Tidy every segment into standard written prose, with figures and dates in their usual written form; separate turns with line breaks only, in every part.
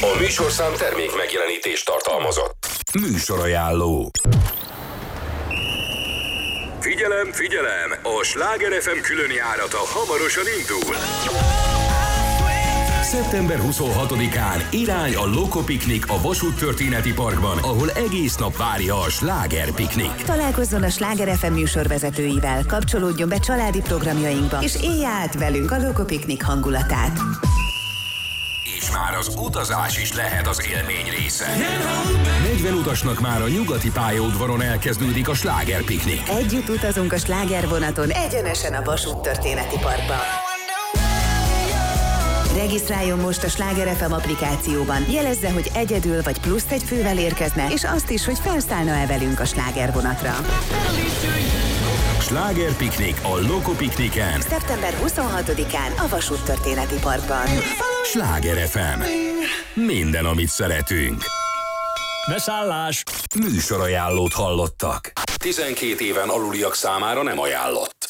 A műsorszám termék megjelenítést tartalmazott. Műsorajánló. Figyelem, figyelem! A Sláger FM különjárata hamarosan indul. Szeptember 26-án irány a Loco Piknik a Vasúttörténeti Parkban, ahol egész nap várja a Sláger Piknik.
Találkozzon a Sláger FM műsorvezetőivel, kapcsolódjon be családi programjainkba, és élje át velünk a Loco Piknik hangulatát.
És már az utazás is lehet az élmény része. 40 utasnak már a nyugati pályaudvaron elkezdődik a Sláger Piknik.
Együtt utazunk a Sláger vonaton egyenesen a Vasúttörténeti Parkba. Regisztráljon most a Sláger FM applikációban, jelezze, hogy egyedül vagy plusz egy fővel érkezne, és azt is, hogy felszállna-e velünk a Sláger vonatra.
Sláger Piknik a Loco Pikniken.
Szeptember 26-án a Vasúttörténeti Parkban.
Sláger FM. Minden, amit szeretünk.
Beszállás!
Műsorajánlót hallottak. 12 éven aluliak számára nem ajánlott.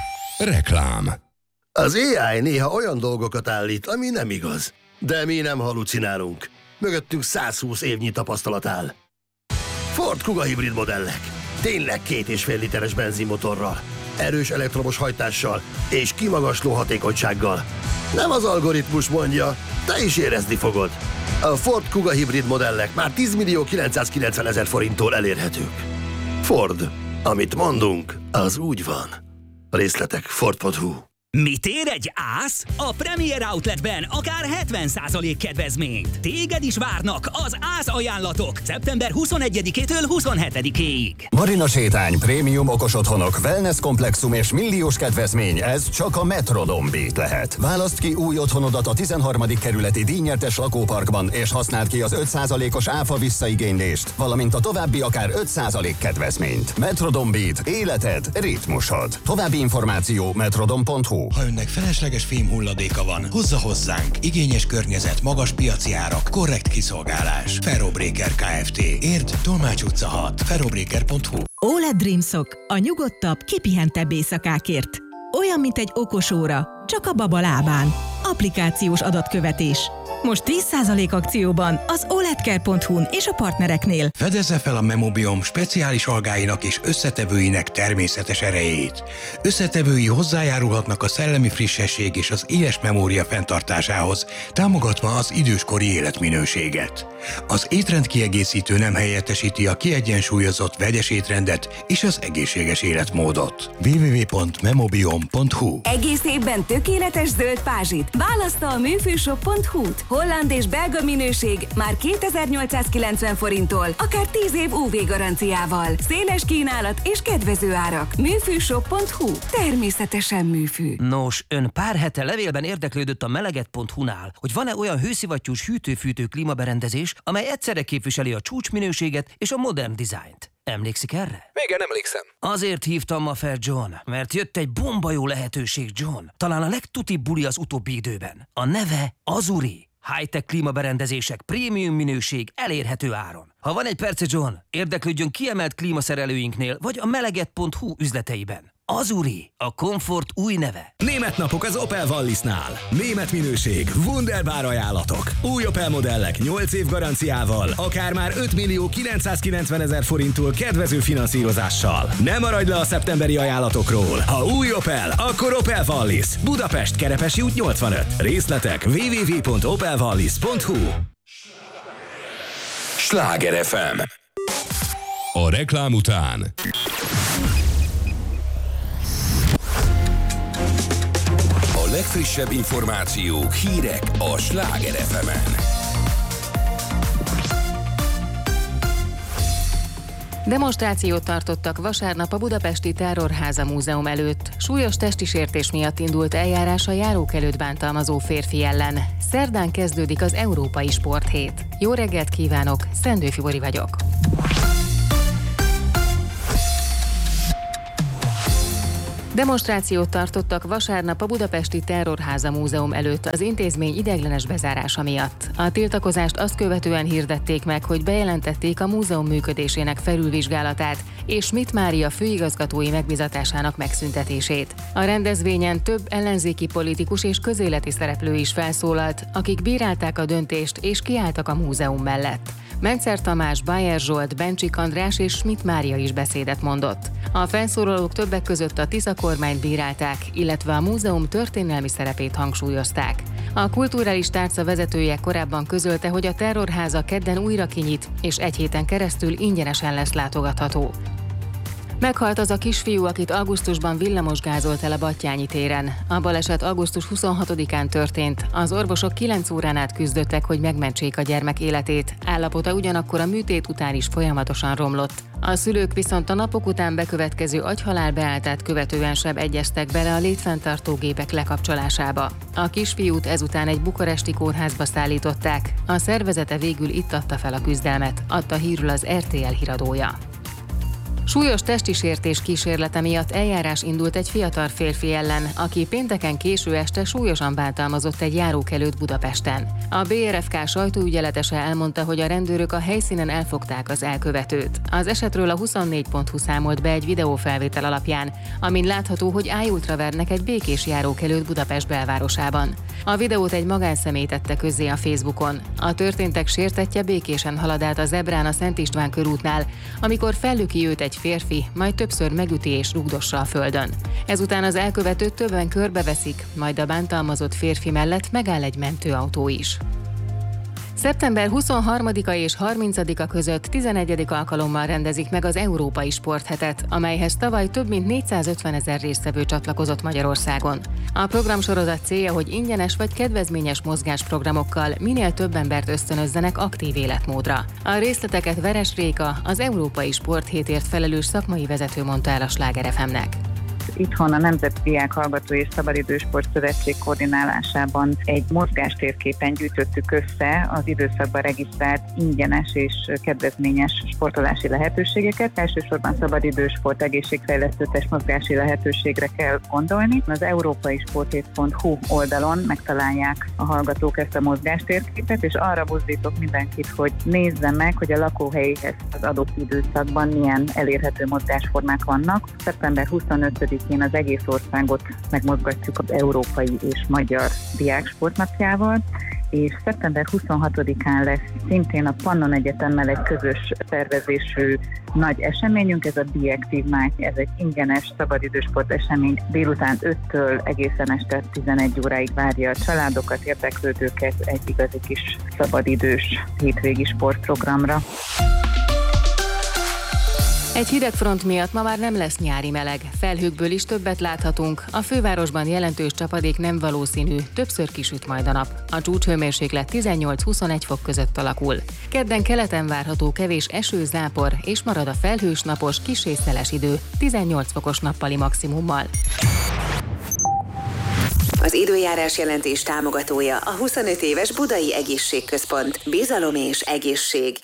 Reklám.
Az AI néha olyan dolgokat állít, ami nem igaz. De mi nem halucinálunk. Mögöttünk 120 évnyi tapasztalat áll. Ford Kuga hibrid modellek. Tényleg 2,5 literes benzinmotorral, erős elektromos hajtással és kimagasló hatékonysággal. Nem az algoritmus mondja, te is érezni fogod. A Ford Kuga hibrid modellek már 10.990.000 forinttól elérhetők. Ford. Amit mondunk, az úgy van. Részletek Ford.hu.
Mit ér egy ász? A Premier Outletben akár 70% kedvezményt. Téged is várnak az ász ajánlatok szeptember 21-től 27-ig.
Marina sétány, prémium okos otthonok, wellness komplexum és milliós kedvezmény, ez csak a Metrodome Beat lehet. Válaszd ki új otthonodat a 13. kerületi díjnyertes lakóparkban, és használd ki az 5%-os áfa visszaigénylést, valamint a további akár 5% kedvezményt. Metrodome Beat. Életed, ritmusod. További információ metrodome.hu.
Ha önnek felesleges fém hulladéka van, hozza hozzánk. Igényes környezet, magas piaci árak, korrekt kiszolgálás. Ferrobreaker Kft. Érd, Tolmács utca 6. Ferrobreaker.hu.
OLED Dreamsock, a nyugodtabb, kipihentebb éjszakákért. Olyan, mint egy okos óra, csak a baba lábán. Applikációs adatkövetés. Most 10% akcióban az OLEDcare.hu-n és a partnereknél.
Fedezze fel a Memobiom speciális algáinak és összetevőinek természetes erejét. Összetevői hozzájárulhatnak a szellemi frissesség és az éles memória fenntartásához, támogatva az időskori életminőséget. Az étrendkiegészítő nem helyettesíti a kiegyensúlyozott vegyes étrendet és az egészséges életmódot. www.memobiom.hu.
Egész évben tökéletes zöld pázsit. Választa a műfűshop.hu-t. Holland és belga minőség már 2890 forinttól, akár 10 év UV garanciával. Széles kínálat és kedvező árak. Műfűshop.hu. Természetesen műfű.
Nos, ön pár hete levélben érdeklődött a meleget.hu-nál, hogy van-e olyan hőszivattyús hűtő-fűtő klímaberendezés, amely egyszerre képviseli a csúcsminőséget és a modern dizájnt. Emlékszik erre?
Igen, emlékszem.
Azért hívtam ma fel, John, mert jött egy bomba jó lehetőség, John. Talán a legtutibb buli az utóbbi időben. A neve Azuri. High-tech klímaberendezések, prémium minőség, elérhető áron. Ha van egy perce, John, érdeklődjön kiemelt klímaszerelőinknél, vagy a meleget.hu üzleteiben. Azuri, a komfort új neve.
Német napok az Opel Wallisnál. Német minőség, wunderbar ajánlatok. Új Opel modellek 8 év garanciával, akár már 5.990.000 forinttól kedvező finanszírozással. Ne maradj le a szeptemberi ajánlatokról. Ha új Opel, akkor Opel Wallis. Budapest, Kerepesi út 85. Részletek www.opelwallis.hu.
Sláger FM. A reklám után a legfrissebb információk, hírek a Sláger FM-en.
Demonstrációt tartottak vasárnap a budapesti Terrorháza Múzeum előtt. Súlyos testi sértés miatt indult eljárás a járókelőt bántalmazó férfi ellen. Szerdán kezdődik az Európai Sporthét. Jó reggelt kívánok, Szendő Fibori vagyok. Demonstrációt tartottak vasárnap a Budapesti Terrorháza Múzeum előtt az intézmény ideiglenes bezárása miatt. A tiltakozást azt követően hirdették meg, hogy bejelentették a múzeum működésének felülvizsgálatát és Schmidt Mária főigazgatói megbízatásának megszüntetését. A rendezvényen több ellenzéki politikus és közéleti szereplő is felszólalt, akik bírálták a döntést és kiálltak a múzeum mellett. Mencer Tamás, Bayer Zsolt, Bencsik András és Schmidt Mária is beszédet mondott. A felszólalók többek között a Tisza kormányt bírálták, illetve a múzeum történelmi szerepét hangsúlyozták. A kulturális tárca vezetője korábban közölte, hogy a Terrorháza kedden újra kinyit, és egy héten keresztül ingyenesen lesz látogatható. Meghalt az a kisfiú, akit augusztusban villamosgázolt el a Battyányi téren. A baleset augusztus 26-án történt. Az orvosok 9 órán át küzdöttek, hogy megmentsék a gyermek életét. Állapota ugyanakkor a műtét után is folyamatosan romlott. A szülők viszont a napok után bekövetkező agyhalál beálltát követően sem egyeztek bele a létfenntartó gépek lekapcsolásába. A kisfiút ezután egy bukaresti kórházba szállították. A szervezete végül itt adta fel a küzdelmet, adta hírül az RTL híradója. Súlyos testi sértés kísérlete miatt eljárás indult egy fiatal férfi ellen, aki pénteken késő este súlyosan bántalmazott egy járókelőt Budapesten. A BRFK sajtóügyeletese elmondta, hogy a rendőrök a helyszínen elfogták az elkövetőt. Az esetről a 24.hu számolt be egy videófelvétel alapján, amin látható, hogy ájultra vernek egy békés járókelőt Budapest belvárosában. A videót egy magánszemély tette közzé a Facebookon. A történtek sértettje békésen halad át a zebrán a Szent István körútnál, amikor fellöki őt egy férfi, majd többször megüti és rúgdossa a földön. Ezután az elkövetőt többen körbeveszik, majd a bántalmazott férfi mellett megáll egy mentőautó is. Szeptember 23-a és 30-a között 11. alkalommal rendezik meg az Európai Sporthetet, amelyhez tavaly több mint 450 000 résztvevő csatlakozott Magyarországon. A programsorozat célja, hogy ingyenes vagy kedvezményes mozgásprogramokkal minél több embert ösztönözzenek aktív életmódra. A részleteket Veres Réka, az Európai Sporthétért felelős szakmai vezető mondta el a Sláger FM-nek.
Itthon a Nemzeti Diák Hallgató és Szabadidősport Szövetség koordinálásában egy mozgástérképen gyűjtöttük össze az időszakban regisztrált ingyenes és kedvezményes sportolási lehetőségeket. Elsősorban szabadidősport, egészségfejlesztő testmozgási lehetőségre kell gondolni. Az európaisporthét.hu oldalon megtalálják a hallgatók ezt a mozgástérképet, és arra buzdítok mindenkit, hogy nézze meg, hogy a lakóhelyéhez az adott időszakban milyen elérhető mozgásformák vannak. Szeptember 25-én az egész országot megmozgatjuk az Európai és Magyar Diáksportnapjával, és szeptember 26-án lesz szintén a Pannon Egyetemmel egy közös szervezésű nagy eseményünk, ez a Be Active Night, ez egy ingyenes szabadidősport esemény, délután 5-től egészen este 11 óráig várja a családokat, érdeklődőket egy igazi kis szabadidős hétvégi sportprogramra.
Egy hideg front miatt ma már nem lesz nyári meleg. Felhőkből is többet láthatunk. A fővárosban jelentős csapadék nem valószínű, többször kisüt majd a nap. A csúcshőmérséklet 18-21 fok között alakul. Kedden keleten várható kevés eső, zápor, és marad a felhős, napos, kissé szeles idő, 18 fokos nappali maximummal.
Az időjárás jelentés támogatója a 25 éves Budai Egészségközpont. Bizalom és egészség.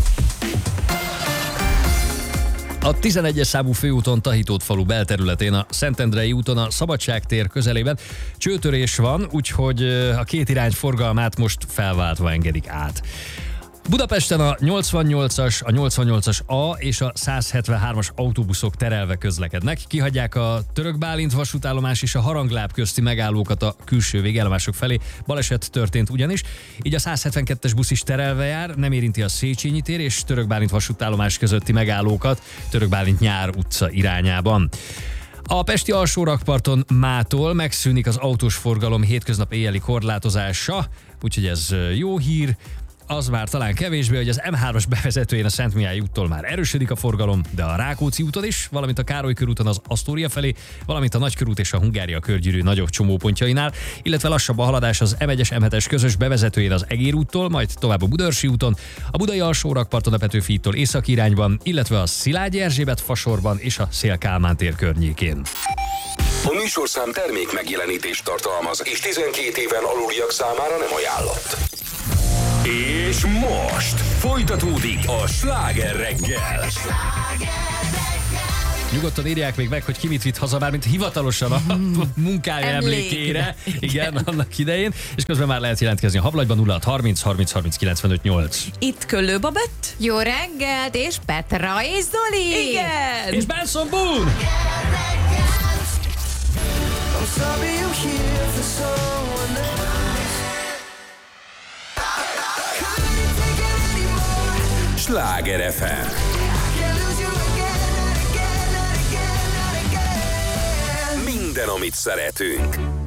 A 11-es számú főúton Tahitót falu belterületén, a Szentendrei úton a Szabadságtér közelében csőtörés van, úgyhogy a két irány forgalmát most felváltva engedik át. Budapesten a 88-as, a 88-as A és a 173-as autóbuszok terelve közlekednek. Kihagyják a Török Bálint vasútállomás és a Harangláb közti megállókat a külső végállomások felé. Baleset történt ugyanis, így a 172-es busz is terelve jár, nem érinti a Széchenyi tér és Török Bálint vasútállomás közötti megállókat Török Bálint Nyár utca irányában. A pesti alsórakparton mától megszűnik az autós forgalom hétköznap éjjeli korlátozása, úgyhogy ez jó hír. Az már talán kevésbé, hogy az M3-as bevezetőjén a Szentmihály úttól már erősödik a forgalom, de a Rákóczi úton is, valamint a Károly körúton az Asztória felé, valamint a Nagykörút és a Hungária körgyűrű nagyobb csomópontjainál, illetve lassabb a haladás az M1-es, M7-es közös bevezetőjén az Egér úttól, majd tovább a Budaörsi úton, a Budai alsórakparton a Petőfi hídtól északi irányban, illetve a Szilágyi Erzsébet fasorban és a Széll-Kálmán tér környékén.
A műsorszám termék megjelenítést tartalmaz, és 12 éven aluliak számára nem ajánlott. És most folytatódik a Sláger reggel.
Nyugodtan írják még meg, hogy ki mit vitt haza, mármint hivatalosan a munkája emlékére. Igen, annak idején. És közben már lehet jelentkezni a Hablagyban 06 30 30 30 95 8.
Itt Köllő Babett.
Jó reggelt, és Petra és Zoli.
Igen.
És Benson Boone.
Sláger FM. Minden, amit szeretünk.